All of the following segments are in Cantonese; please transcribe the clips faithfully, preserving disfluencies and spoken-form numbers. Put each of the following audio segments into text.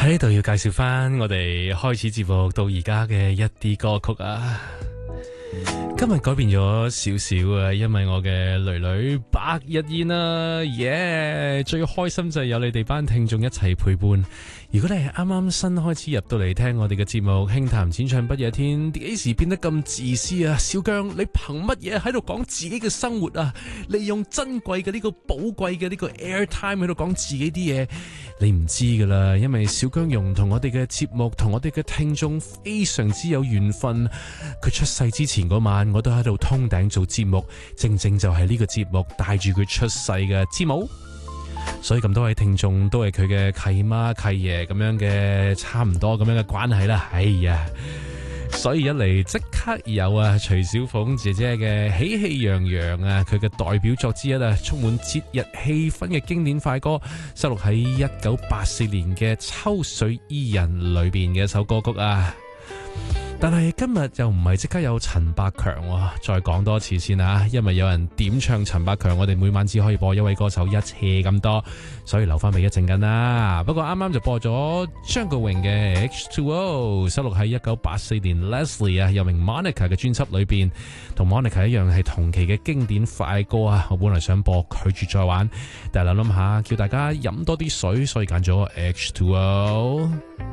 喺呢度要介紹翻我哋開始節目到而家嘅一啲歌曲啊。今日改變咗少少啊，因為我嘅女女百日宴啦，耶！最開心就係有你哋班聽眾一齊陪伴。如果你係啱啱新開始入到嚟聽我哋嘅節目，輕談淺唱不夜天，幾時變得咁自私啊？小姜，你憑乜嘢喺度講自己嘅生活啊？利用珍貴嘅呢個寶貴嘅呢個 airtime 喺度講自己啲嘢，你唔知噶啦。因為小姜蓉同我哋嘅節目同我哋嘅聽眾非常之有緣分。佢出世之前嗰晚，我都喺度通頂做節目，正正就係呢個節目帶住佢出世嘅節目。所以咁多位聽眾都係佢嘅契媽契爺咁樣嘅差唔多咁樣嘅關係啦。哎呀，所以一嚟即刻有啊徐小鳳姐姐嘅喜氣洋洋啊，佢嘅代表作之一啊，充滿節日氣氛嘅經典快歌，收錄喺一九八四年嘅《秋水伊人》裏邊嘅一首歌曲啊。但係今日又唔係即刻有陳百強喎，再講多次先啊，因為有人點唱陳百強，我哋每晚只可以播一位歌手一次咁多，所以留翻俾一陣間啦。不過啱啱就播咗張國榮嘅 H two O， 收錄喺一九八四年 Leslie 啊又名 Monica 嘅專輯裏邊，同 Monica 一樣係同期嘅經典快歌啊。我本來想播拒絕再玩，但係諗諗下叫大家飲多啲水，所以揀咗 H two O。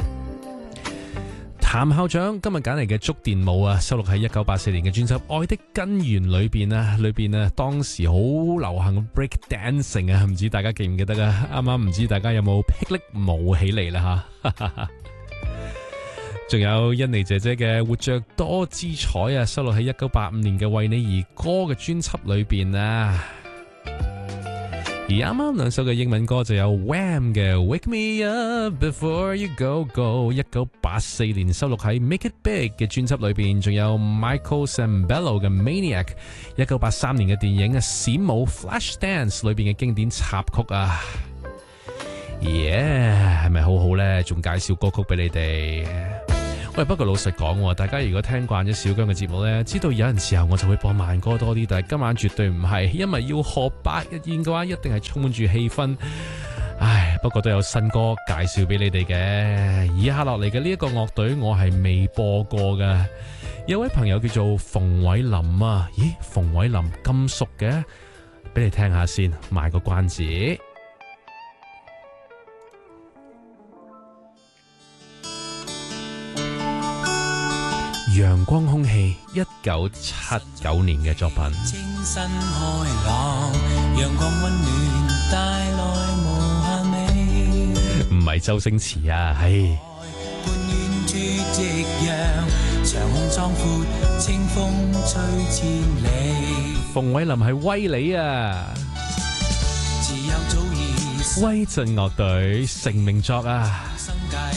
譚校長今日揀嚟嘅觸電舞啊，收錄喺一九八四年嘅專輯《愛的根源》裏邊啊，裏邊啊當時好流行嘅 break dancing 啊，唔知大家記唔記得啊？啱啱唔知大家有冇霹靂舞起嚟啦吓？仲有欣妮姐姐嘅《活着多姿彩》啊，收錄喺一九八五年嘅《為你而歌》嘅專輯裏邊啊。而啱啱兩首嘅英文歌就有 Wham 嘅 Wake Me Up Before You Go Go， 一九八四年收錄喺 Make It Big 嘅專輯裏邊，仲有 Michael Sembello 嘅 Maniac， 一九八三年嘅電影嘅閃舞 Flashdance 裏邊嘅經典插曲啊。耶，係咪好好呢？仲介紹歌曲俾你哋。喂，不過老實講，大家如果聽慣咗小姜嘅節目呢，知道有陣時候我就會播慢歌多啲，但係今晚絕對唔係，因為要學百日宴嘅話，一定係充滿住氣氛。唉，不過都有新歌介紹俾你哋嘅。以下落嚟嘅呢一個樂隊，我係未播過嘅。有位朋友叫做馮偉林啊，咦，馮偉林咁熟嘅，俾你聽下先，賣個關子。陽光空氣，一九七九年嘅作品。 清新開朗，陽光溫暖，帶來無限美。 唔係周星馳啊，唉。 半圓珠夕陽，長空壯闊，清風吹千里。 馮偉林係威利啊， 自幼早已威震樂隊成名作啊。